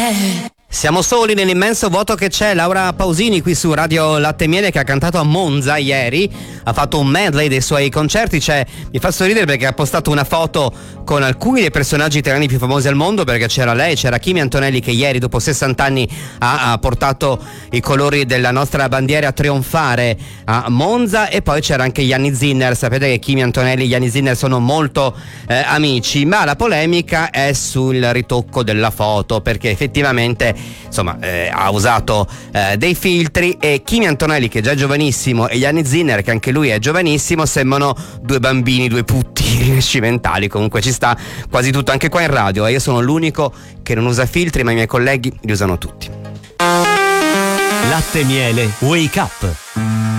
Siamo soli nell'immenso vuoto che c'è. Laura Pausini qui su Radio Latte e Miele, che ha cantato a Monza ieri, ha fatto un medley dei suoi concerti. Mi fa sorridere perché ha postato una foto con alcuni dei personaggi italiani più famosi al mondo, perché c'era lei, c'era Kimi Antonelli, che ieri dopo 60 anni ha portato i colori della nostra bandiera a trionfare a Monza, e poi c'era anche Gianni Zinner. Sapete che Kimi Antonelli e Gianni Zinner sono molto amici, ma la polemica è sul ritocco della foto, perché effettivamente ha usato dei filtri, e Kimi Antonelli, che è già giovanissimo, e Gianni Zinner, che anche lui è giovanissimo, sembrano due bambini, due putti rinascimentali. Comunque ci sta quasi tutto anche qua in radio, e io sono l'unico che non usa filtri, ma i miei colleghi li usano tutti. Latte e Miele Wake Up.